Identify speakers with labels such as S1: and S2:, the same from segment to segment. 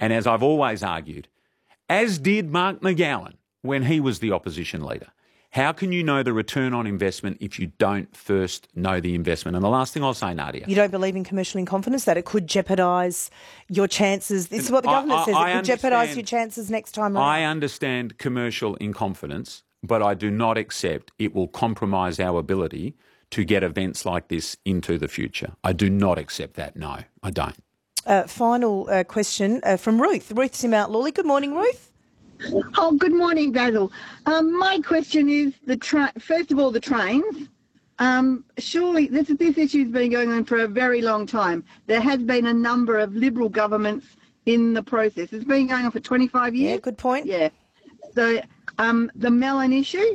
S1: And as I've always argued, as did Mark McGowan when he was the opposition leader, how can you know the return on investment if you don't first know the investment? And the last thing I'll say, Nadia.
S2: You don't believe in commercial in confidence, that it could jeopardise your chances? This is what the government says. It could jeopardise your chances next time around.
S1: I understand commercial in confidence, but I do not accept it will compromise our ability to get events like this into the future. I do not accept that. No, I don't.
S2: Final question from Ruth. Ruth's in Mount Lawley. Good morning, Ruth.
S3: Oh, good morning, Basil. My question is, first of all, the trains. Surely this issue's been going on for a very long time. There has been a number of Liberal governments in the process. It's been going on for 25 years.
S2: Yeah, good point.
S3: Yeah. So the melon issue,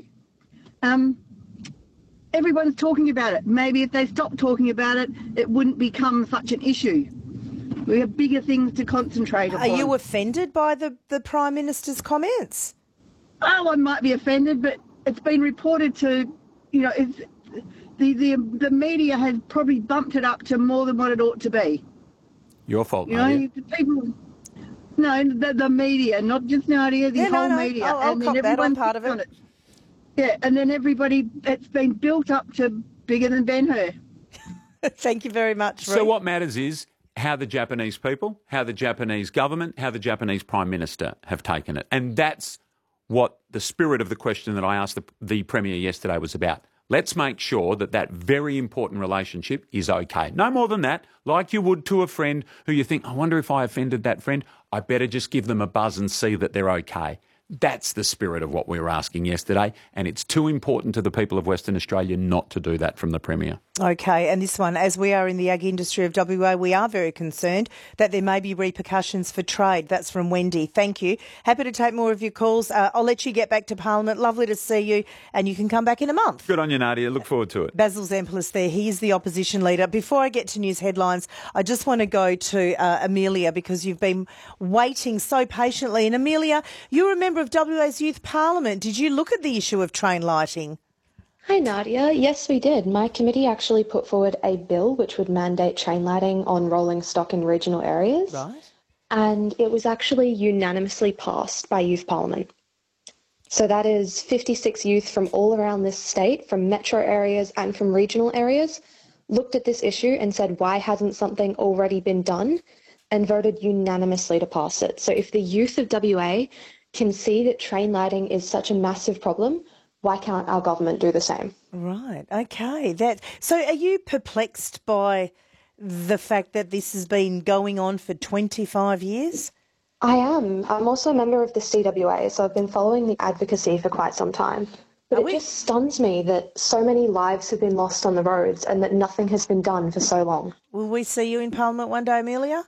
S3: everyone's talking about it. Maybe if they stopped talking about it, it wouldn't become such an issue. We have bigger things to concentrate upon.
S2: Are you offended by the Prime Minister's comments?
S3: Oh, I might be offended, but it's been reported to, the media has probably bumped it up to more than what it ought to be.
S1: Your fault,
S3: Nadia. The media, not just Nadia, the whole media.
S2: I'll cop that, I'm part of it.
S3: Yeah, and then everybody, it's been built up to bigger than Ben-Hur.
S2: Thank you very much, Ruth.
S1: So what matters is how the Japanese people, how the Japanese government, how the Japanese Prime Minister have taken it. And that's what the spirit of the question that I asked the Premier yesterday was about. Let's make sure that very important relationship is okay. No more than that, like you would to a friend who you think, I wonder if I offended that friend. I better just give them a buzz and see that they're okay. That's the spirit of what we were asking yesterday, and it's too important to the people of Western Australia not to do that from the Premier.
S2: Okay, and this one, as we are in the ag industry of WA, we are very concerned that there may be repercussions for trade. That's from Wendy. Thank you. Happy to take more of your calls. I'll let you get back to Parliament. Lovely to see you, and you can come back in a month.
S1: Good on you, Nadia. Look forward to it.
S2: Basil Zempilas there. He is the opposition leader. Before I get to news headlines, I just want to go to Amelia, because you've been waiting so patiently. And Amelia, you're a member of WA's Youth Parliament. Did you look at the issue of train lighting?
S4: Hi, Nadia. Yes, we did. My committee actually put forward a bill which would mandate train lighting on rolling stock in regional areas.
S2: Right.
S4: And it was actually unanimously passed by Youth Parliament. So that is 56 youth from all around this state, from metro areas and from regional areas, looked at this issue and said, why hasn't something already been done? And voted unanimously to pass it. So if the youth of WA can see that train lighting is such a massive problem, why can't our government do the same?
S2: Right, okay. So are you perplexed by the fact that this has been going on for 25 years?
S4: I am. I'm also a member of the CWA, so I've been following the advocacy for quite some time. But it just stuns me that so many lives have been lost on the roads and that nothing has been done for so long.
S2: Will we see you in Parliament one day, Amelia?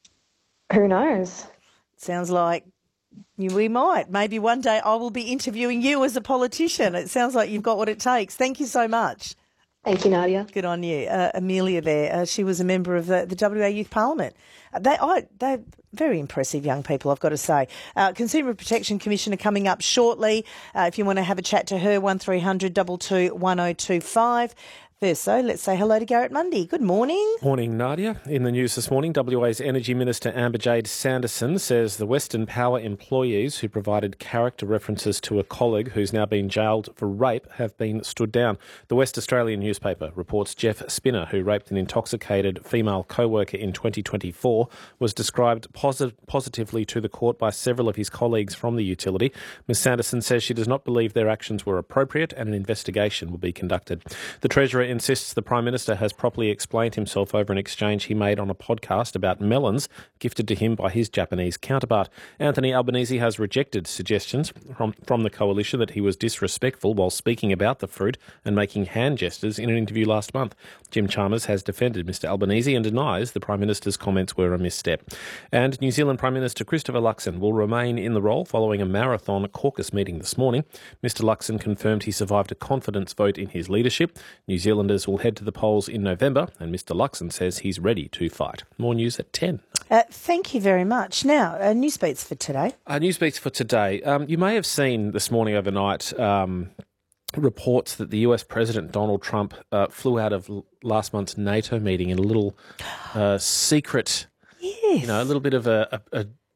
S4: Who knows?
S2: Sounds like we might. Maybe one day I will be interviewing you as a politician. It sounds like you've got what it takes. Thank you so much.
S4: Thank you, Nadia.
S2: Good on you. Amelia there, she was a member of the WA Youth Parliament. They're very impressive young people, I've got to say. Consumer Protection Commissioner coming up shortly. If you want to have a chat to her, 1300 22 1025. First, so let's say hello to Garrett Mundy. Good morning.
S5: Morning, Nadia. In the news this morning, WA's Energy Minister Amber-Jade Sanderson says the Western Power employees who provided character references to a colleague who's now been jailed for rape have been stood down. The West Australian newspaper reports Jeff Spinner, who raped an intoxicated female co-worker in 2024, was described positively to the court by several of his colleagues from the utility. Ms Sanderson says she does not believe their actions were appropriate and an investigation will be conducted. The Treasurer insists the Prime Minister has properly explained himself over an exchange he made on a podcast about melons gifted to him by his Japanese counterpart. Anthony Albanese has rejected suggestions from the coalition that he was disrespectful while speaking about the fruit and making hand gestures in an interview last month. Jim Chalmers has defended Mr Albanese and denies the Prime Minister's comments were a misstep. And New Zealand Prime Minister Christopher Luxon will remain in the role following a marathon caucus meeting this morning. Mr Luxon confirmed he survived a confidence vote in his leadership. New Zealanders will head to the polls in November, and Mr Luxon says he's ready to fight. More news at 10.
S2: Thank you very much. Now, Newsbeats for today.
S5: Newsbeats for today. You may have seen this morning overnight reports that the US President Donald Trump flew out of last month's NATO meeting in a little secret,
S2: yes,
S5: a little bit of a